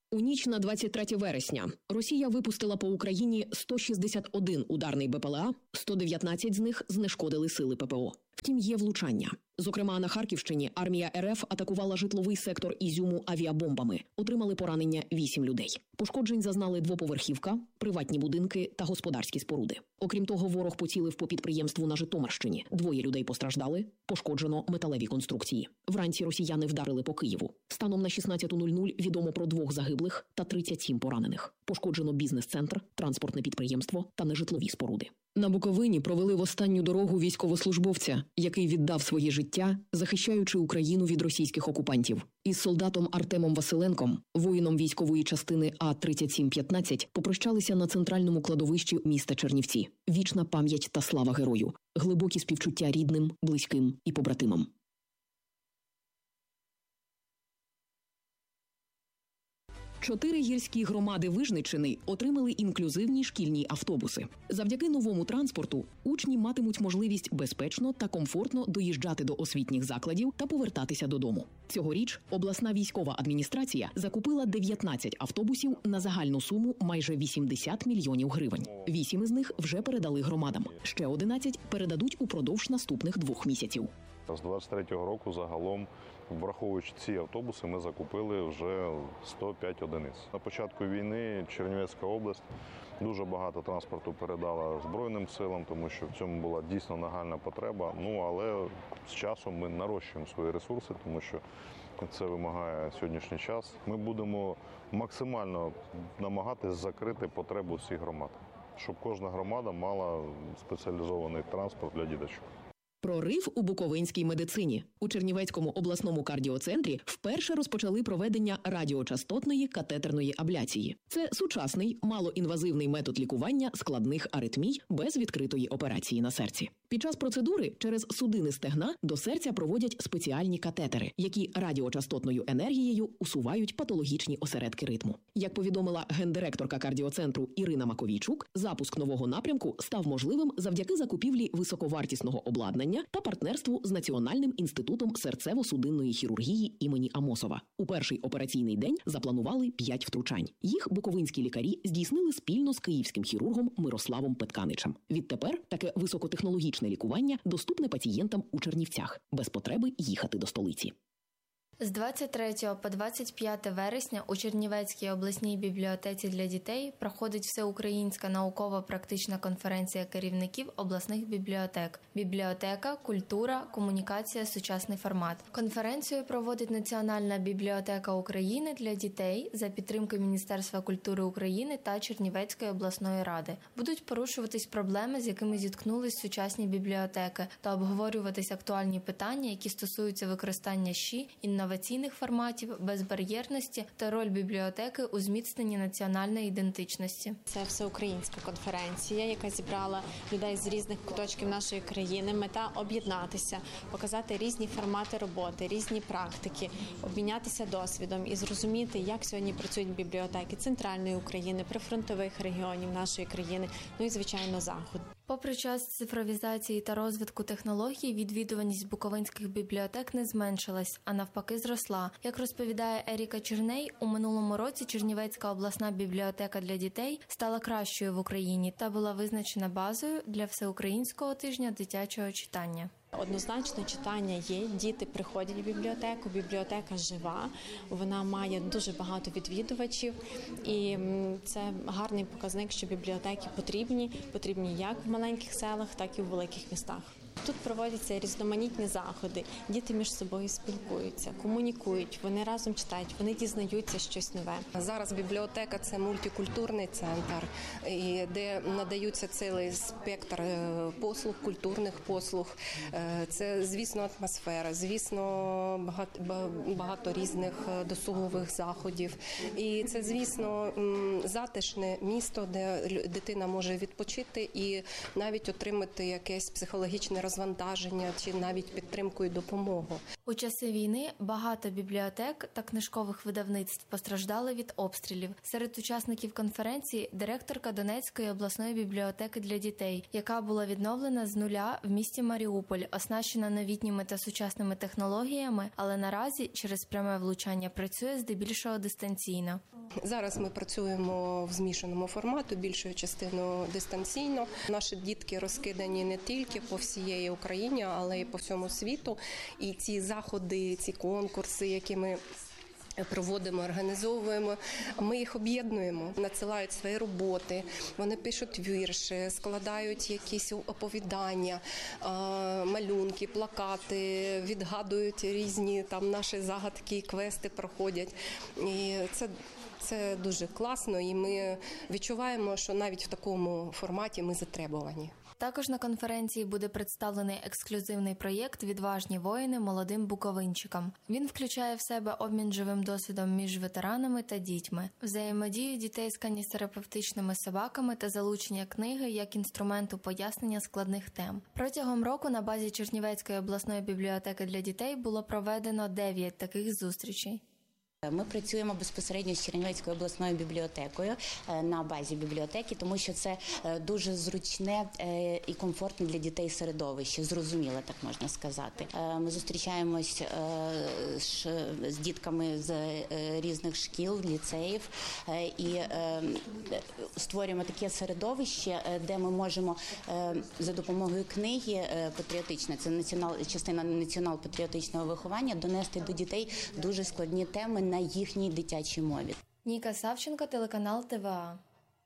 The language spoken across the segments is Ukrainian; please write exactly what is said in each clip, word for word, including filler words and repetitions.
У ніч на двадцять третє вересня Росія випустила по Україні сто шістдесят один ударний БПЛА, сто дев'ятнадцять з них знешкодили сили ППО. Втім, є влучання. Зокрема, на Харківщині армія РФ атакувала житловий сектор Ізюму авіабомбами. Отримали поранення вісім людей. Пошкоджень зазнали двоповерхівка, приватні будинки та господарські споруди. Окрім того, ворог поцілив по підприємству на Житомирщині. Двоє людей постраждали, пошкоджено металеві конструкції. Вранці росіяни вдарили по Києву. Станом на шістнадцяту нуль нуль відомо про двох загиблих та тридцять сім поранених. Пошкоджено бізнес-центр, транспортне підприємство та нежитлові споруди. На Буковині провели в останню дорогу військовослужбовця, який віддав своє життя, захищаючи Україну від російських окупантів. Із солдатом Артемом Василенком, воїном військової частини А тридцять сім п'ятнадцять, попрощалися на центральному кладовищі міста Чернівці. Вічна пам'ять та слава герою. Глибокі співчуття рідним, близьким і побратимам. Чотири гірські громади Вижниччини отримали інклюзивні шкільні автобуси. Завдяки новому транспорту учні матимуть можливість безпечно та комфортно доїжджати до освітніх закладів та повертатися додому. Цьогоріч обласна військова адміністрація закупила дев'ятнадцять автобусів на загальну суму майже вісімдесят мільйонів гривень. Вісім із них вже передали громадам. Ще одинадцять передадуть упродовж наступних двох місяців. З двадцять третього року загалом, враховуючи ці автобуси, ми закупили вже сто п'ять одиниць. На початку війни Чернівецька область дуже багато транспорту передала Збройним силам, тому що в цьому була дійсно нагальна потреба. Ну, але з часом ми нарощуємо свої ресурси, тому що це вимагає сьогоднішній час. Ми будемо максимально намагатися закрити потребу всіх громад, щоб кожна громада мала спеціалізований транспорт для діточок. Прорив у буковинській медицині. У Чернівецькому обласному кардіоцентрі вперше розпочали проведення радіочастотної катетерної абляції. Це сучасний, малоінвазивний метод лікування складних аритмій без відкритої операції на серці. Під час процедури через судини стегна до серця проводять спеціальні катетери, які радіочастотною енергією усувають патологічні осередки ритму. Як повідомила гендиректорка кардіоцентру Ірина Маковійчук, запуск нового напрямку став можливим завдяки закупівлі високовартісного обладнання та партнерству з Національним інститутом серцево-судинної хірургії імені Амосова. У перший операційний день запланували п'ять втручань. Їх буковинські лікарі здійснили спільно з київським хірургом Мирославом Петканичем. Відтепер таке високотехнологічне лікування доступне пацієнтам у Чернівцях, без потреби їхати до столиці. З двадцять третього по двадцять п'яте вересня у Чернівецькій обласній бібліотеці для дітей проходить всеукраїнська науково-практична конференція керівників обласних бібліотек «Бібліотека, культура, комунікація, сучасний формат». Конференцію проводить Національна бібліотека України для дітей за підтримки Міністерства культури України та Чернівецької обласної ради. Будуть порушуватись проблеми, з якими зіткнулись сучасні бібліотеки, та обговорюватись актуальні питання, які стосуються використання ЩІ, інноваційних інноваційних форматів, безбар'єрності та роль бібліотеки у зміцненні національної ідентичності. Це всеукраїнська конференція, яка зібрала людей з різних куточків нашої країни. Мета – об'єднатися, показати різні формати роботи, різні практики, обмінятися досвідом і зрозуміти, як сьогодні працюють бібліотеки центральної України, прифронтових регіонів нашої країни, ну і, звичайно, Заходу. Попри час цифровізації та розвитку технологій, відвідуваність буковинських бібліотек не зменшилась, а навпаки зросла. Як розповідає Еріка Черней, у минулому році Чернівецька обласна бібліотека для дітей стала кращою в Україні та була визначена базою для Всеукраїнського тижня дитячого читання. Однозначно читання є, діти приходять в бібліотеку, бібліотека жива, вона має дуже багато відвідувачів і це гарний показник, що бібліотеки потрібні, потрібні як в маленьких селах, так і в великих містах. Тут проводяться різноманітні заходи, діти між собою спілкуються, комунікують, вони разом читають, вони дізнаються щось нове. Зараз бібліотека – це мультикультурний центр, де надаються цілий спектр послуг, культурних послуг. Це, звісно, атмосфера, звісно, багато, багато різних досугових заходів. І це, звісно, затишне місто, де дитина може відпочити і навіть отримати якесь психологічне розвитку. розвантаження чи навіть підтримку і допомогу. У часи війни багато бібліотек та книжкових видавництв постраждали від обстрілів. Серед учасників конференції директорка Донецької обласної бібліотеки для дітей, яка була відновлена з нуля в місті Маріуполь, оснащена новітніми та сучасними технологіями, але наразі через пряме влучання працює здебільшого дистанційно. Зараз ми працюємо в змішаному форматі, більшою частиною дистанційно. Наші дітки розкидані не тільки по всієї Україні, але й по всьому світу. І ці заходи, ці конкурси, які ми проводимо, організовуємо, ми їх об'єднуємо, надсилають свої роботи, вони пишуть вірші, складають якісь оповідання, малюнки, плакати, відгадують різні там наші загадки, квести проходять. І це Це дуже класно, і ми відчуваємо, що навіть в такому форматі ми затребувані. Також на конференції буде представлений ексклюзивний проєкт «Відважні воїни молодим буковинчикам». Він включає в себе обмін живим досвідом між ветеранами та дітьми, взаємодію дітей з каністерапевтичними собаками та залучення книги як інструменту пояснення складних тем. Протягом року на базі Чернівецької обласної бібліотеки для дітей було проведено дев'ять таких зустрічей. Ми працюємо безпосередньо з Чернівецькою обласною бібліотекою на базі бібліотеки, тому що це дуже зручне і комфортне для дітей середовище, зрозуміле, так можна сказати. Ми зустрічаємось з дітками з різних шкіл, ліцеїв і створюємо таке середовище, де ми можемо за допомогою книги патріотичне, це націонал, частина націонал-патріотичного виховання, донести до дітей дуже складні теми на їхній дитячій мові. Ніка Савченко, телеканал Т В А.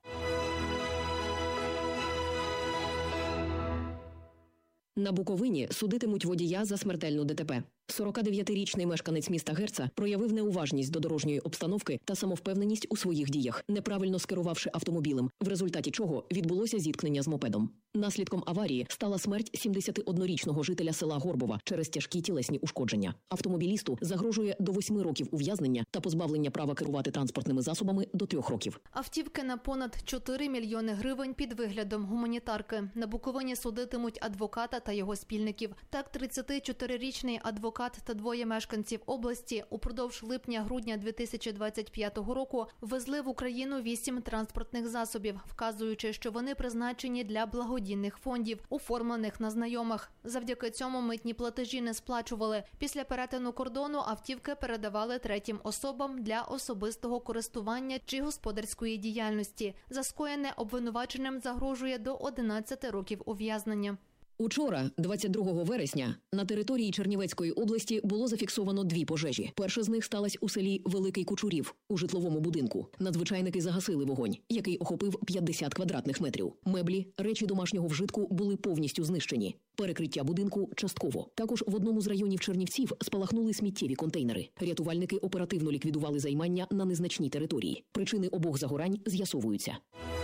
На Буковині судитимуть водія за смертельну Д Т П. сорокадев'ятирічний мешканець міста Герца проявив неуважність до дорожньої обстановки та самовпевненість у своїх діях, неправильно скерувавши автомобілем, в результаті чого відбулося зіткнення з мопедом. Наслідком аварії стала смерть сімдесятиоднорічного жителя села Горбова через тяжкі тілесні ушкодження. Автомобілісту загрожує до восьми років ув'язнення та позбавлення права керувати транспортними засобами до трьох років. Автівки на понад чотири мільйони гривень під виглядом гуманітарки. На Буковині судитимуть адвоката та його спільників. Так, тридцятичотирирічний адвокат та двоє мешканців області упродовж липня-грудня дві тисячі двадцять п'ятого року везли в Україну вісім транспортних засобів, вказуючи, що вони призначені для благодійних фондів, оформлених на знайомих. Завдяки цьому митні платежі не сплачували. Після перетину кордону автівки передавали третім особам для особистого користування чи господарської діяльності. За скоєне обвинуваченим загрожує до одинадцяти років ув'язнення. Учора, двадцять другого вересня, на території Чернівецької області було зафіксовано дві пожежі. Перша з них сталася у селі Великий Кучурів, у житловому будинку. Надзвичайники загасили вогонь, який охопив п'ятдесят квадратних метрів. Меблі, речі домашнього вжитку були повністю знищені. Перекриття будинку – частково. Також в одному з районів Чернівців спалахнули сміттєві контейнери. Рятувальники оперативно ліквідували займання на незначній території. Причини обох загорань з'ясовуються.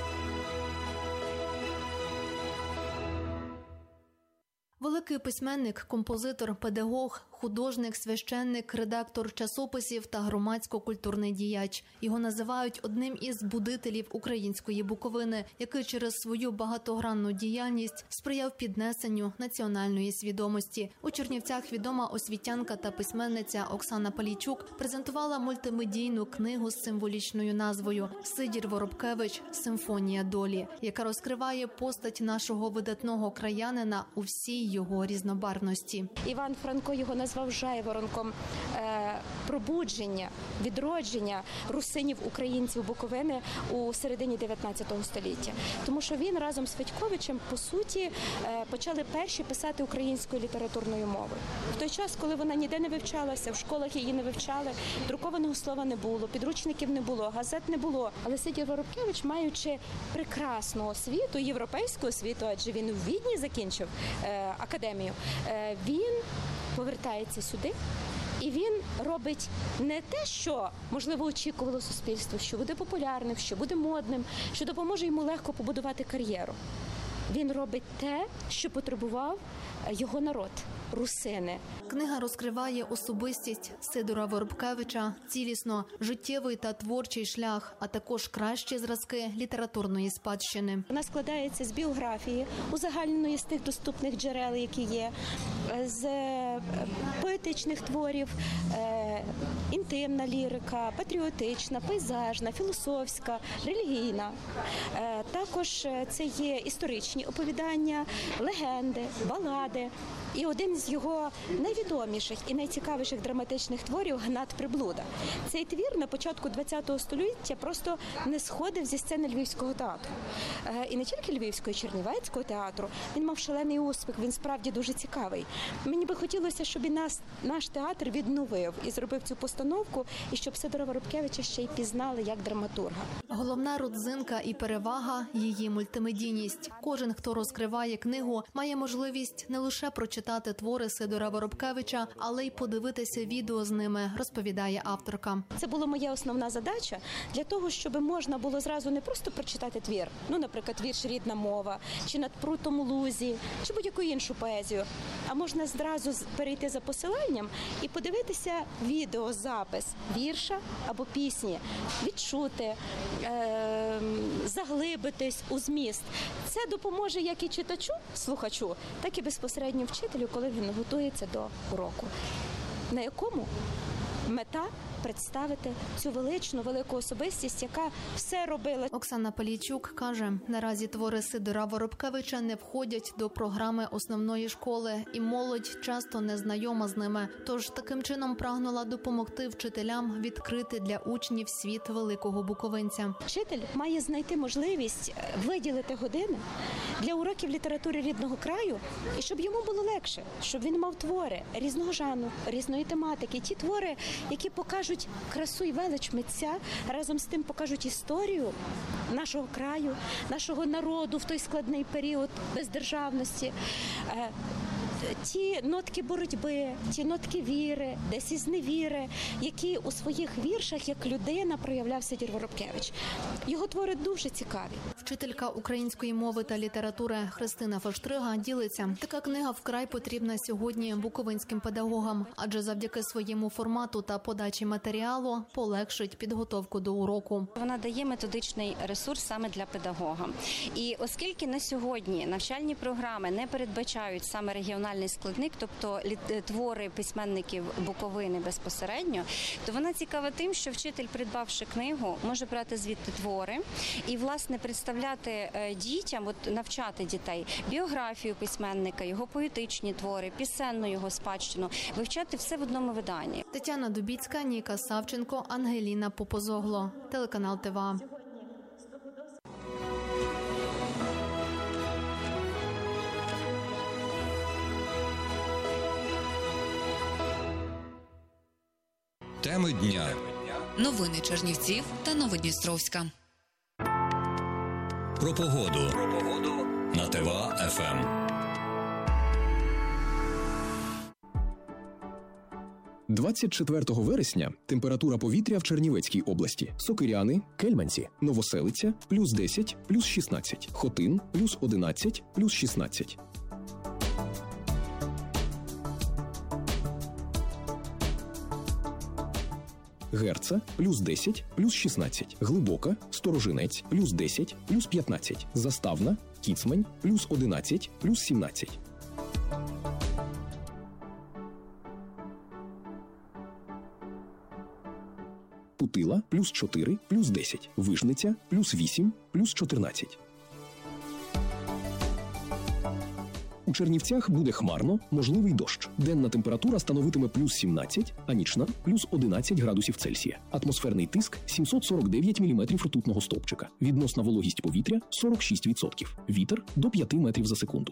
Великий письменник, композитор, педагог, художник, священник, редактор часописів та громадсько-культурний діяч. Його називають одним із будителів української Буковини, який через свою багатогранну діяльність сприяв піднесенню національної свідомості. У Чернівцях відома освітянка та письменниця Оксана Палійчук презентувала мультимедійну книгу з символічною назвою «Сидір Воробкевич. Симфонія долі», яка розкриває постать нашого видатного краянина у всій його різнобарвності. Іван Франко його назвав жайворонком е, пробудження, відродження русинів українців Буковини у середині дев'ятнадцятого століття. Тому що він разом з Федьковичем, по суті, е, почали перші писати українською літературною мовою. В той час, коли вона ніде не вивчалася, в школах її не вивчали, друкованого слова не було, підручників не було, газет не було. Але Сидір Воробкевич, маючи прекрасну освіту, європейську освіту, адже він у Відні закінчив е, академію, е, він повертається сюди, і він робить не те, що, можливо, очікувало суспільство, що буде популярним, що буде модним, що допоможе йому легко побудувати кар'єру. Він робить те, що потребував його народ – русини. Книга розкриває особистість Сидора Воробкевича, цілісно життєвий та творчий шлях, а також кращі зразки літературної спадщини. Вона складається з біографії, узагальненої з тих доступних джерел, які є, з поетичних творів, інтимна лірика, патріотична, пейзажна, філософська, релігійна. Також це є історичні оповідання, легенди, балади. І один з його найвідоміших і найцікавіших драматичних творів «Гнат Приблуда». Цей твір на початку ХХ століття просто не сходив зі сцени Львівського театру. І не тільки Львівського, Чернівецького театру. Він мав шалений успіх, він справді дуже цікавий. Мені би хотілося, щоб і нас, наш театр відновив і зробив цю постановку, і щоб Сидора Воробкевича ще й пізнали як драматурга. Головна родзинка і перевага – її мультимедійність. Кожен, хто розкриває книгу, має можливість не лише прочитати твори Сидора Воробкевича, але й подивитися відео з ними, розповідає авторка. Це була моя основна задача для того, щоб можна було зразу не просто прочитати твір, ну, наприклад, вірш «Рідна мова», чи «Над прутом у лузі», чи будь-яку іншу поезію, а можна зразу перейти за посиланням і подивитися відеозапис вірша або пісні, відчути, е- заглибитись у зміст. Це допоможе як і читачу, слухачу, так і безпосередньо вчителю, коли він готується до уроку, на якому мета представити цю величну, велику особистість, яка все робила. Оксана Палійчук каже, наразі твори Сидора Воробкевича не входять до програми основної школи, і молодь часто не знайома з ними. Тож таким чином прагнула допомогти вчителям відкрити для учнів світ великого буковинця. Вчитель має знайти можливість виділити години для уроків літератури рідного краю, і щоб йому було легше, щоб він мав твори різного жанру, різної тематики, ті твори, які покажуть красу і велич митця, разом з тим покажуть історію нашого краю, нашого народу в той складний період бездержавності. Ті нотки боротьби, ті нотки віри, десь із невіри, які у своїх віршах як людина проявляв Сидір Воробкевич. Його твори дуже цікаві. Вчителька української мови та літератури Христина Фоштрига ділиться. Така книга вкрай потрібна сьогодні буковинським педагогам, адже завдяки своєму формату та подачі матеріалу полегшить підготовку до уроку. Вона дає методичний ресурс саме для педагога. І оскільки на сьогодні навчальні програми не передбачають саме регіональний складник, тобто твори письменників Буковини безпосередньо, то вона цікава тим, що вчитель, придбавши книгу, може брати звідти твори і, власне, представляти дітям, от навчати дітей біографію письменника, його поетичні твори, пісенну його спадщину, вивчати все в одному виданні. Тетяна Дубіцька, Ніка Савченко, Ангеліна Попозогло. Телеканал ТВА. Теми дня. Новини Чернівців та Новодністровська. Про погоду. Про погоду на ТВА-ФМ. двадцять четвертого вересня температура повітря в Чернівецькій області. Сокиряни, Кельменці, Новоселиця – плюс десять, плюс шістнадцять. Хотин – плюс одинадцять, плюс шістнадцять. Герца – плюс десять, плюс шістнадцять. Глибока, Сторожинець – плюс десять, плюс п'ятнадцять. Заставна, Кіцмань – плюс одинадцять, плюс сімнадцять. Путила – плюс чотири, плюс десять. Вижниця – плюс вісім, плюс чотирнадцять. У Чернівцях буде хмарно, можливий дощ. Денна температура становитиме плюс сімнадцять, а нічна – плюс одинадцять градусів Цельсія. Атмосферний тиск – сімсот сорок дев'ять міліметрів ртутного стовпчика. Відносна вологість повітря – сорок шість відсотків. Вітер – до п'яти метрів за секунду.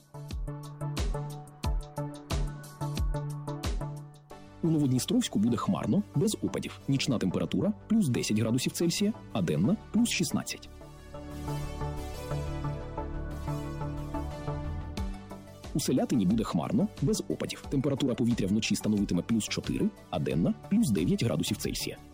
У Новодністровську буде хмарно, без опадів. Нічна температура – плюс десять градусів Цельсія, а денна – плюс шістнадцять. У Селятині буде хмарно, без опадів. Температура повітря вночі становитиме плюс чотири, а денна – плюс дев'ять градусів Цельсія.